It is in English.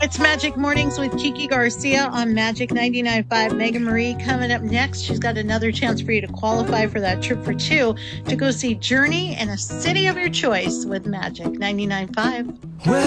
It's Magic Mornings with Kiki Garcia on Magic 99.5. Megan Marie coming up next. She's got another chance for you to qualify for that trip for two to go see Journey in a city of your choice with Magic 99.5.